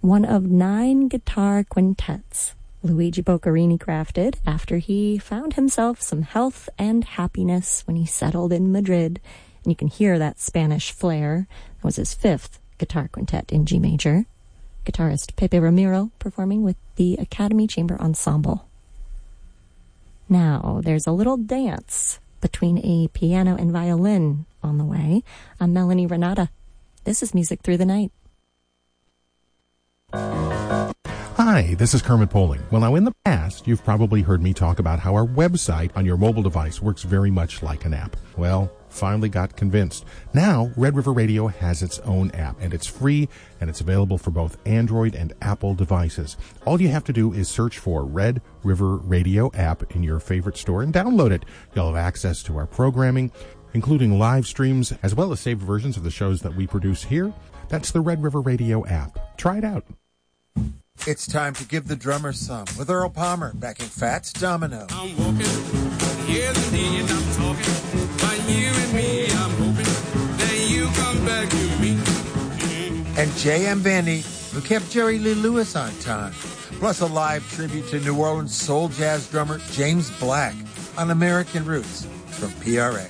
one of 9 guitar quintets Luigi Boccherini crafted after he found himself some health and happiness when he settled in Madrid. And you can hear that Spanish flair. That was his 5th guitar quintet in G major. Guitarist Pepe Ramiro performing with the Academy Chamber Ensemble. Now, there's a little dance between a piano and violin on the way. I'm Melanie Renata. This is Music Through the Night. Hi, this is Kermit Poling. Well, now in the past, you've probably heard me talk about how our website on your mobile device works very much like an app. Well, finally got convinced. Now, Red River Radio has its own app, and it's free, and it's available for both Android and Apple devices. All you have to do is search for Red River Radio app in your favorite store and download it. You'll have access to our programming, including live streams, as well as saved versions of the shows that we produce here. That's the Red River Radio app. Try it out. It's time to give the drummer some with Earl Palmer backing Fats Domino. I'm walking, yes indeed, I'm talking. By you and me, I'm hoping that you come back to me. And J.M. Vandy, who kept Jerry Lee Lewis on time. Plus a live tribute to New Orleans soul jazz drummer James Black on American Roots from PRX.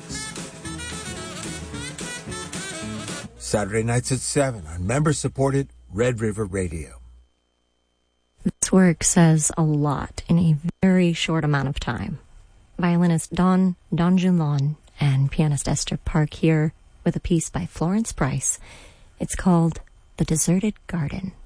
Saturday nights at 7 on member-supported Red River Radio. This work says a lot in a very short amount of time. Violinist Don Junlon and pianist Esther Park here with a piece by Florence Price. It's called The Deserted Garden.